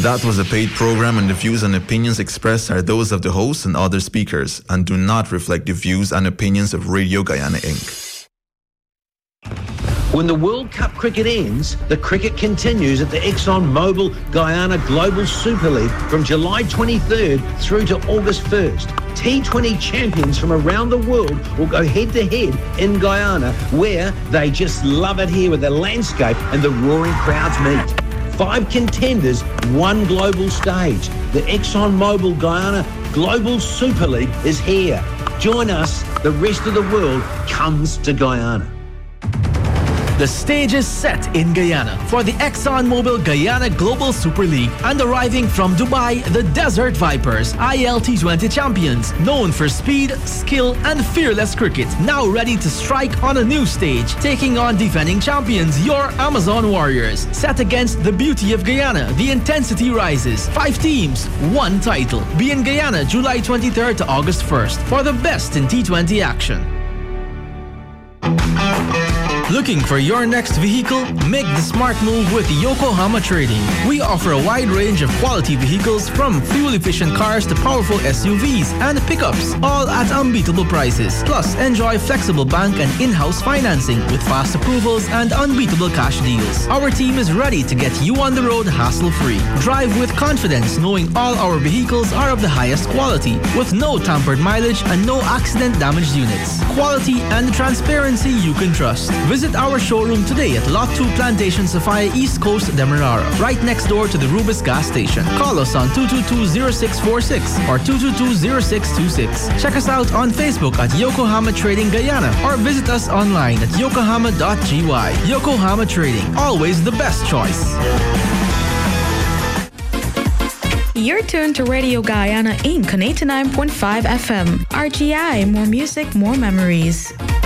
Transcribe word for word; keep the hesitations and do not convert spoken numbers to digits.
That was a paid program, and the views and opinions expressed are those of the host and other speakers and do not reflect the views and opinions of Radio Guyana Incorporated. When the World Cup cricket ends, the cricket continues at the ExxonMobil Guyana Global Super League from July twenty-third through to August first. T twenty champions from around the world will go head-to-head in Guyana, where they just love it here with the landscape and the roaring crowds meet. Five contenders, one global stage. The ExxonMobil Guyana Global Super League is here. Join us. The rest of the world comes to Guyana. The stage is set in Guyana for the ExxonMobil Guyana Global Super League, and arriving from Dubai, the Desert Vipers, I L T twenty champions, known for speed, skill and fearless cricket, now ready to strike on a new stage, taking on defending champions, your Amazon Warriors. Set against the beauty of Guyana, the intensity rises. Five teams, one title. Be in Guyana July twenty-third to August first for the best in T twenty action. Looking for your next vehicle? Make the smart move with Yokohama Trading. We offer a wide range of quality vehicles, from fuel-efficient cars to powerful S U Vs and pickups, all at unbeatable prices. Plus, enjoy flexible bank and in-house financing with fast approvals and unbeatable cash deals. Our team is ready to get you on the road hassle-free. Drive with confidence, knowing all our vehicles are of the highest quality, with no tampered mileage and no accident-damaged units. Quality and transparency you can trust. Visit our showroom today at Lot two Plantation Sophia, East Coast, Demerara, right next door to the Rubis gas station. Call us on two two two, zero six four six or two two two, zero six two six. Check us out on Facebook at Yokohama Trading Guyana, or visit us online at yokohama dot g y. Yokohama Trading, always the best choice. You're tuned to Radio Guyana Incorporated on eighty-nine point five F M. R G I, more music, more memories.